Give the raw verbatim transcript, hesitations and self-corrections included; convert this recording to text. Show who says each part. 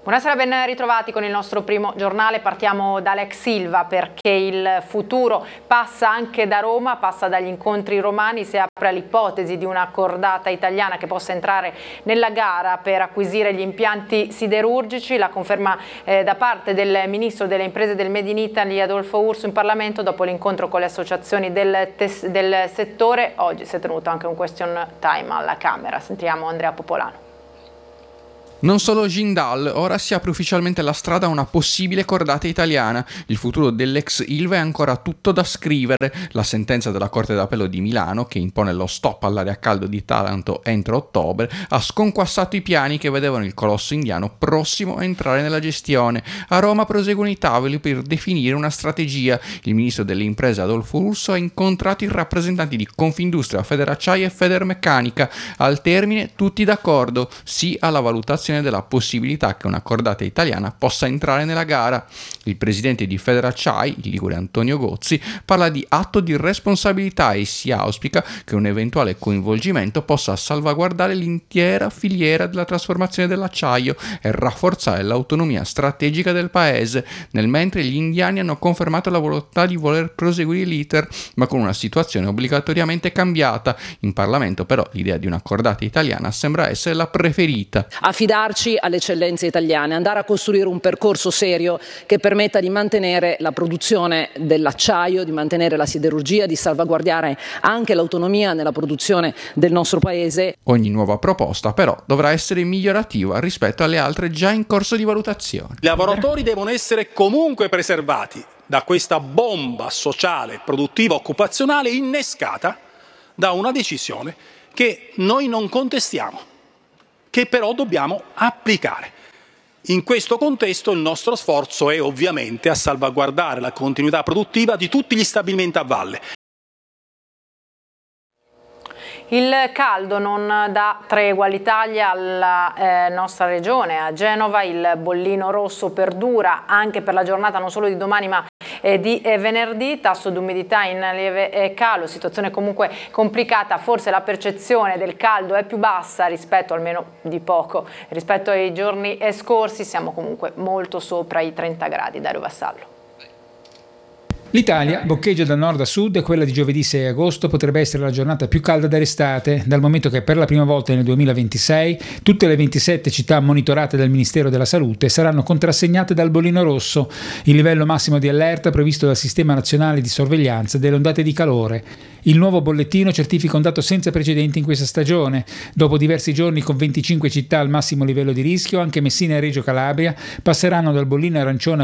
Speaker 1: Buonasera, ben ritrovati con il nostro primo giornale. Partiamo dall'ex Ilva perché il futuro passa anche da Roma, passa dagli incontri romani, si apre all'ipotesi di una cordata italiana che possa entrare nella gara per acquisire gli impianti siderurgici. La conferma eh, da parte del Ministro delle Imprese del Made in Italy Adolfo Urso in Parlamento dopo l'incontro con le associazioni del, del settore. Oggi si è tenuto anche un question time alla Camera. Sentiamo Andrea Popolano.
Speaker 2: Non solo Jindal, ora si apre ufficialmente la strada a una possibile cordata italiana. Il futuro dell'ex Ilva è ancora tutto da scrivere. La sentenza della Corte d'Appello di Milano, che impone lo stop all'area a caldo di Taranto entro ottobre, ha sconquassato i piani che vedevano il colosso indiano prossimo a entrare nella gestione. A Roma proseguono i tavoli per definire una strategia. Il ministro delle imprese Adolfo Urso ha incontrato i rappresentanti di Confindustria, Federacciaia e Federmeccanica. Al termine tutti d'accordo, sì alla valutazione della possibilità che una cordata italiana possa entrare nella gara. Il presidente di Federacciai, il ligure Antonio Gozzi, parla di atto di responsabilità e si auspica che un eventuale coinvolgimento possa salvaguardare l'intera filiera della trasformazione dell'acciaio e rafforzare l'autonomia strategica del paese. Nel mentre gli indiani hanno confermato la volontà di voler proseguire l'iter, ma con una situazione obbligatoriamente cambiata. In Parlamento però l'idea di una cordata italiana sembra essere la preferita.
Speaker 3: Affidarci alle eccellenze italiane, andare a costruire un percorso serio che permetta di mantenere la produzione dell'acciaio, di mantenere la siderurgia, di salvaguardare anche l'autonomia nella produzione del nostro paese.
Speaker 2: Ogni nuova proposta però dovrà essere migliorativa rispetto alle altre già in corso di valutazione.
Speaker 4: I lavoratori devono essere comunque preservati da questa bomba sociale, produttiva, occupazionale innescata da una decisione che noi non contestiamo, che però dobbiamo applicare. In questo contesto il nostro sforzo è ovviamente a salvaguardare la continuità produttiva di tutti gli stabilimenti a valle.
Speaker 1: Il caldo non dà tregua all'Italia, alla eh, nostra regione, a Genova. Il bollino rosso perdura anche per la giornata non solo di domani ma eh, di eh, venerdì. Tasso d'umidità in lieve eh, calo, situazione comunque complicata. Forse la percezione del caldo è più bassa rispetto, almeno di poco, rispetto ai giorni eh, scorsi. Siamo comunque molto sopra i trenta gradi. Dario Vassallo.
Speaker 5: L'Italia boccheggia da nord a sud e quella di giovedì sei agosto potrebbe essere la giornata più calda dell'estate, dal momento che per la prima volta nel duemilaventisei tutte le ventisette città monitorate dal Ministero della Salute saranno contrassegnate dal bollino rosso, il livello massimo di allerta previsto dal Sistema Nazionale di Sorveglianza delle ondate di calore. Il nuovo bollettino certifica un dato senza precedenti in questa stagione. Dopo diversi giorni con venticinque città al massimo livello di rischio, anche Messina e Reggio Calabria passeranno dal bollino arancione